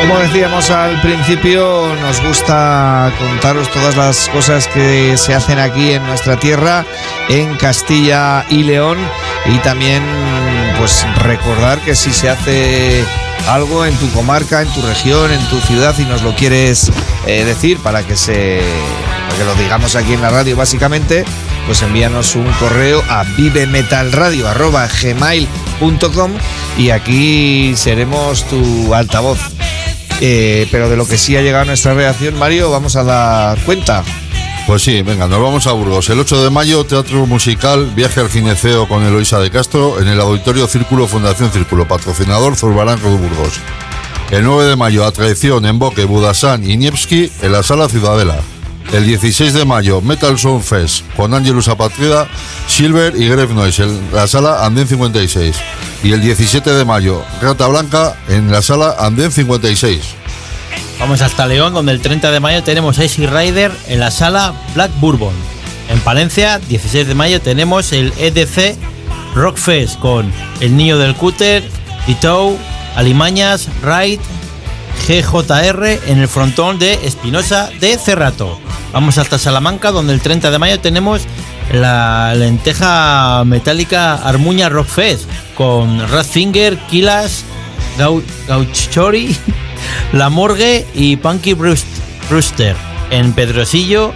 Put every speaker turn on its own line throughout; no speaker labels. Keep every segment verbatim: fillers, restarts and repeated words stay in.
Como decíamos al principio, nos gusta contaros todas las cosas que se hacen aquí en nuestra tierra, en Castilla y León, y también pues recordar que si se hace algo en tu comarca, en tu región, en tu ciudad y nos lo quieres eh, decir para que se para que lo digamos aquí en la radio básicamente, pues envíanos un correo a vivemetalradio arroba gmail punto com y aquí seremos tu altavoz. Eh, pero de lo que sí ha llegado a nuestra redacción, Mario, vamos a dar cuenta.
Pues sí, venga, nos vamos a Burgos. El ocho de mayo, teatro musical, viaje al Cineceo con Eloísa de Castro en el Auditorio Círculo Fundación Círculo, patrocinador Zurbarán Rock Burgos. El nueve de mayo, a traición en Boque, Budasán y Nievski en la Sala Ciudadela. El dieciséis de mayo, Metal Sound Fest con Ángelus Apatrida, Silver y Grave Noise en la Sala Andén cincuenta y seis. Y el diecisiete de mayo, Rata Blanca en la Sala Andén cincuenta y seis.
Vamos hasta León, donde el treinta de mayo tenemos a Easy Rider en la Sala Black Bourbon. En Palencia, dieciséis de mayo, tenemos el E D C Rock Fest con El Niño del Cúter, Titou, Alimañas, Raid, G J R en el frontón de Espinosa de Cerrato. Vamos hasta Salamanca, donde el treinta de mayo tenemos la lenteja metálica Armuña Rock Fest con Ratfinger, Kilas, Gau- Gauchori, La Morgue y Punky Brewster en Pedrosillo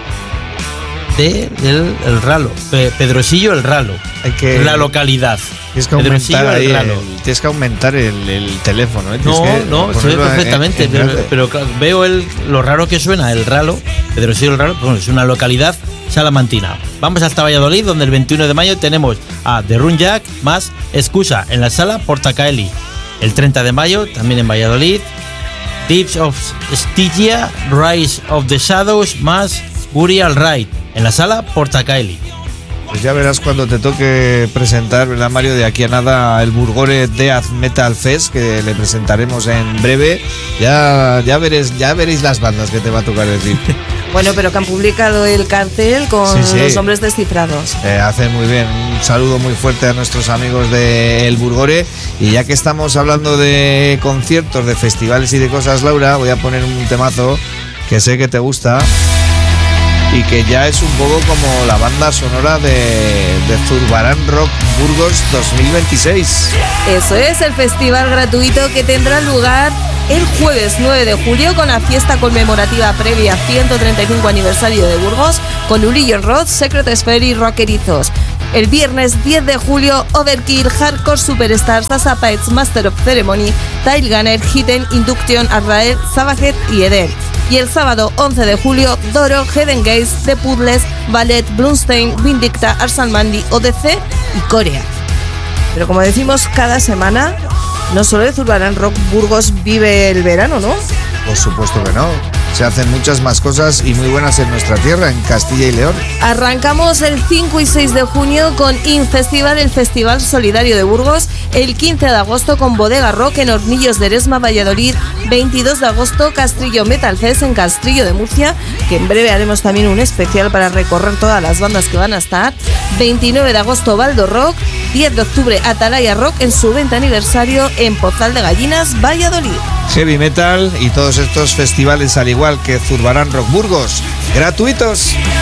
de el, el Ralo. Pe- Pedrosillo el Ralo.
Hay que,
la localidad.
Tienes que aumentar, ahí
el
el, tienes que aumentar el, el teléfono. ¿eh?
No,
que
no, se ve perfectamente, en, en pero, pero claro, veo el, lo raro que suena, el Ralo, Pedrosillo el Ralo, pues bueno, es una localidad salamantina. Vamos hasta Valladolid, donde el veintiuno de mayo tenemos a The Run Jack más Excusa en la Sala Portacaeli. El treinta de mayo, también en Valladolid, Deeps of Stygia, Rise of the Shadows más Burial Ride en la Sala Portacaeli.
Pues ya verás cuando te toque presentar, ¿verdad, Mario? De aquí a nada el Burgore Death Metal Fest, que le presentaremos en breve. Ya, ya, veréis, ya veréis las bandas que te va a tocar decir.
Bueno, pero que han publicado el cartel con sí, sí. los nombres descifrados.
Eh, hace muy bien. Un saludo muy fuerte a nuestros amigos de El Burgore. Y ya que estamos hablando de conciertos, de festivales y de cosas, Laura, voy a poner un temazo que sé que te gusta y que ya es un poco como la banda sonora de, de Zurbarán Rock Burgos dos mil veintiséis.
Eso es, el festival gratuito que tendrá lugar el jueves nueve de julio con la fiesta conmemorativa previa ciento treinta y cinco aniversario de Burgos con Urillion Road, Secret Sphere y Rockerizos. El viernes diez de julio, Overkill, Hardcore Superstars, Asapates, Master of Ceremony, Tile Gunner, Hidden, Induction, Azrael, Sabajet y Eder. Y el sábado once de julio, Doro, Hidden Gaze, The Puzzles, Ballet, Blumstein, Vindicta, Arsan Mandi, O D C y Corea. Pero como decimos cada semana, no solo de Zurbarán Rock Burgos vive el verano, ¿no?
Por supuesto que no. Se hacen muchas más cosas y muy buenas en nuestra tierra, en Castilla y León.
Arrancamos el cinco y seis de junio con InFestival, el Festival Solidario de Burgos. El quince de agosto con Bodega Rock en Hornillos de Eresma, Valladolid. veintidós de agosto, Castrillo Metal Fest en Castrillo de Murcia, que en breve haremos también un especial para recorrer todas las bandas que van a estar. veintinueve de agosto, Baldo Rock. diez de octubre, Atalaya Rock en su veinte aniversario en Pozal de Gallinas, Valladolid.
Heavy Metal y todos estos festivales, al igual que Zurbarán Rock Burgos, gratuitos.